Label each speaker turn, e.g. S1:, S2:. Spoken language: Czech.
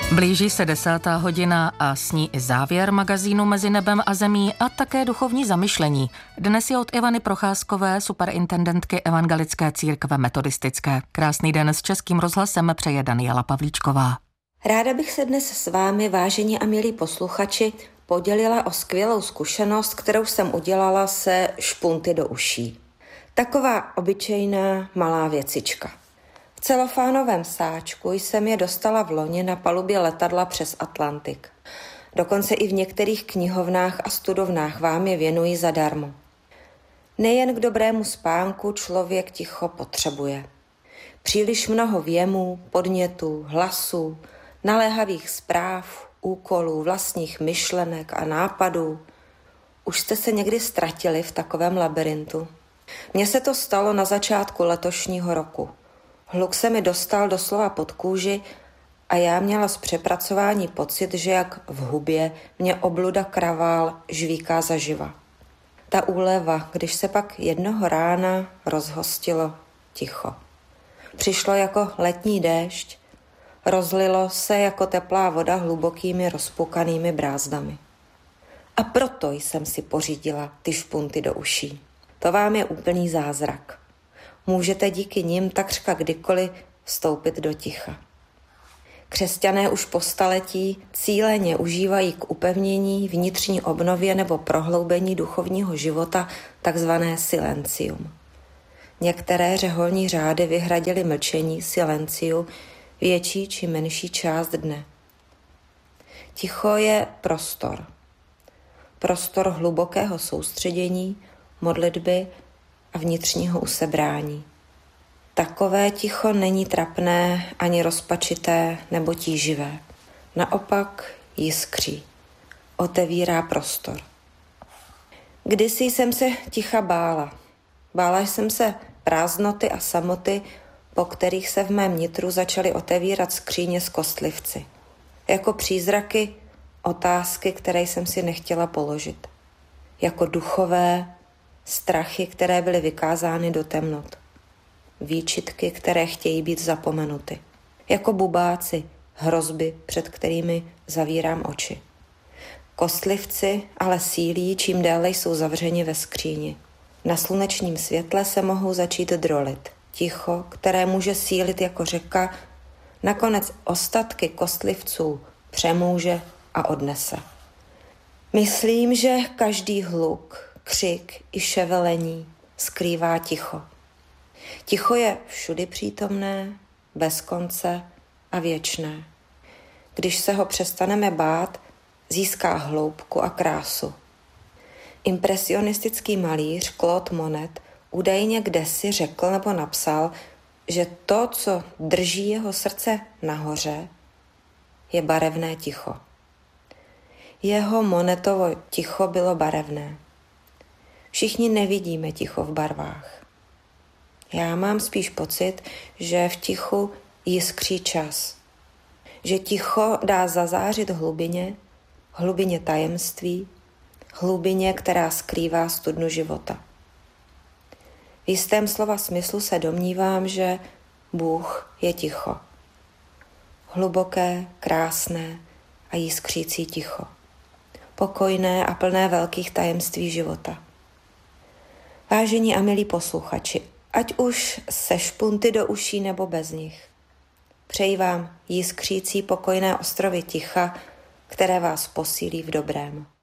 S1: Blíží se 10. hodina a s ní i závěr magazínu Mezi nebem a zemí a také duchovní zamyšlení. Dnes je od Ivany Procházkové, superintendentky Evangelické církve metodistické. Krásný den s Českým rozhlasem přeje Daniela Pavlíčková.
S2: Ráda bych se dnes s vámi, vážení a milí posluchači, podělila o skvělou zkušenost, kterou jsem udělala se špunty do uší. Taková obyčejná malá věcička. V celofánovém sáčku jsem je dostala v loni na palubě letadla přes Atlantik. Dokonce i v některých knihovnách a studovnách vám je věnují zadarmo. Nejen k dobrému spánku člověk ticho potřebuje. Příliš mnoho věmů, podnětů, hlasů, naléhavých zpráv, úkolů, vlastních myšlenek a nápadů. Už jste se někdy ztratili v takovém labirintu? Mně se to stalo na začátku letošního roku. Hluk se mi dostal doslova pod kůži a já měla z přepracování pocit, že jak v hubě mě obluda kravál žvíká zaživa. Ta úleva, když se pak jednoho rána rozhostilo ticho. Přišlo jako letní déšť, rozlilo se jako teplá voda hlubokými rozpukanými brázdami. A proto jsem si pořídila ty špunty do uší. To vám je úplný zázrak. Můžete díky nim takřka kdykoliv vstoupit do ticha. Křesťané už po staletí cíleně užívají k upevnění, vnitřní obnově nebo prohloubení duchovního života takzvané silencium. Některé řeholní řády vyhradily mlčení silenciu větší či menší část dne. Ticho je prostor. Prostor hlubokého soustředění, modlitby a vnitřního usebrání. Takové ticho není trapné, ani rozpačité nebo tíživé. Naopak jiskří, otevírá prostor. Kdysi jsem se ticha bála. Bála jsem se prázdnoty a samoty, po kterých se v mém nitru začaly otevírat skříně s kostlivci. Jako přízraky, otázky, které jsem si nechtěla položit. Jako duchové strachy, které byly vykázány do temnot. Výčitky, které chtějí být zapomenuty. Jako bubáci, hrozby, před kterými zavírám oči. Kostlivci ale sílí, čím déle jsou zavřeni ve skříni. Na slunečním světle se mohou začít drolit. Ticho, které může sílit jako řeka, nakonec ostatky kostlivců přemůže a odnese. Myslím, že každý hluk, křik i ševelení skrývá ticho. Ticho je všudy přítomné, bez konce a věčné. Když se ho přestaneme bát, získá hloubku a krásu. Impresionistický malíř Claude Monet údajně kdesi řekl nebo napsal, že to, co drží jeho srdce nahoře, je barevné ticho. Jeho Monetovo ticho bylo barevné. Všichni nevidíme ticho v barvách. Já mám spíš pocit, že v tichu jiskří čas. Že ticho dá zazářit hlubině tajemství, hlubině, která skrývá studnu života. V jistém slova smyslu se domnívám, že Bůh je ticho. Hluboké, krásné a jiskřící ticho. Pokojné a plné velkých tajemství života. Vážení a milí posluchači, ať už se špunty do uší nebo bez nich. Přeji vám jiskřící pokojné ostrovy ticha, které vás posílí v dobrém.